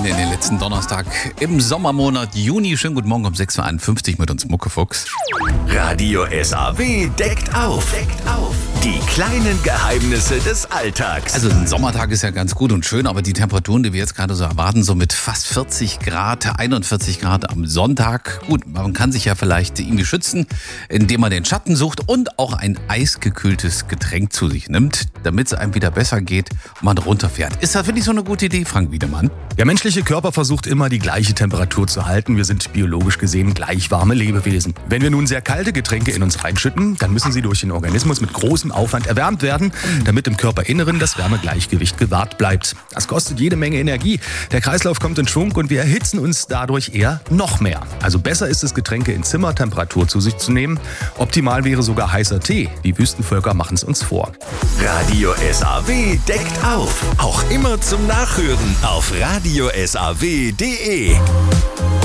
in den letzten Donnerstag im Sommermonat Juni. Schönen guten Morgen um 6.51 Uhr mit uns Muckefuchs. Radio SAW deckt auf. Die kleinen Geheimnisse des Alltags. Also ein Sommertag ist ja ganz gut und schön, aber die Temperaturen, die wir jetzt gerade so erwarten, so mit fast 40 Grad, 41 Grad am Sonntag. Gut, man kann sich ja vielleicht irgendwie schützen, indem man den Schatten sucht und auch ein eisgekühltes Getränk zu sich nimmt, damit es einem wieder besser geht und man runterfährt. Ist das wirklich so eine gute Idee, Frank Wiedemann? Der menschliche Körper versucht immer die gleiche Temperatur zu halten. Wir sind biologisch gesehen gleich warme Lebewesen. Wenn wir nun sehr kalte Getränke in uns reinschütten, dann müssen sie durch den Organismus mit großem Aufwand erwärmt werden, damit im Körperinneren das Wärmegleichgewicht gewahrt bleibt. Das kostet jede Menge Energie. Der Kreislauf kommt in Schwung und wir erhitzen uns dadurch eher noch mehr. Also besser ist es, Getränke in Zimmertemperatur zu sich zu nehmen. Optimal wäre sogar heißer Tee. Die Wüstenvölker machen es uns vor. Radio SAW deckt auf. Auch immer zum Nachhören auf radiosaw.de.